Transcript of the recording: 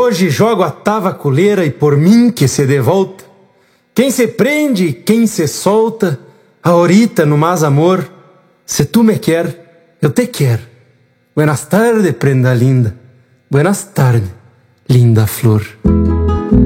hoje jogo a tavaculeira e por mim que se dê volta. Quem se prende, quem se solta, ahorita no mais amor. Se tu me quer, eu te quero. Buenas tardes, prenda linda. Buenas tardes, linda flor.